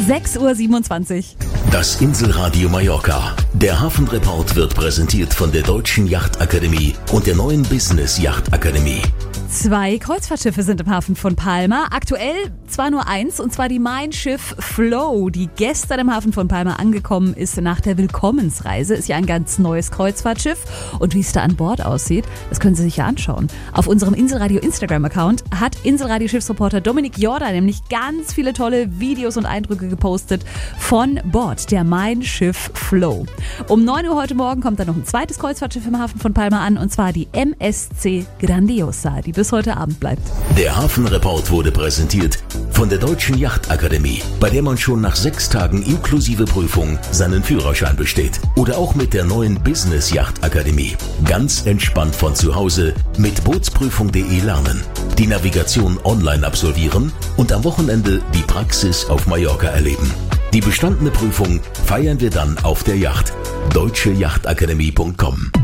6:27 Uhr. Das Inselradio Mallorca. Der Hafenreport wird präsentiert von der Deutschen Yachtakademie und der neuen Business Yachtakademie. 2 Kreuzfahrtschiffe sind im Hafen von Palma. Aktuell zwar nur eins, und zwar die Mein Schiff Flow, die gestern im Hafen von Palma angekommen ist nach der Willkommensreise. Ist ja ein ganz neues Kreuzfahrtschiff. Und wie es da an Bord aussieht, das können Sie sich ja anschauen. Auf unserem Inselradio Instagram-Account hat Inselradio-Schiffsreporter Dominik Jorda nämlich ganz viele tolle Videos und Eindrücke gepostet von Bord, der Mein Schiff Flow. Um 9 Uhr heute Morgen kommt dann noch ein zweites Kreuzfahrtschiff im Hafen von Palma an, und zwar die MSC Grandiosa, die bis heute Abend bleibt. Der Hafenreport wurde präsentiert von der Deutschen Yachtakademie, bei der man schon nach 6 Tagen inklusive Prüfung seinen Führerschein besteht. Oder auch mit der neuen Business Yachtakademie. Ganz entspannt von zu Hause mit bootsprüfung.de lernen, die Navigation online absolvieren und am Wochenende die Praxis auf Mallorca erleben. Die bestandene Prüfung feiern wir dann auf der Yacht. deutscheyachtakademie.com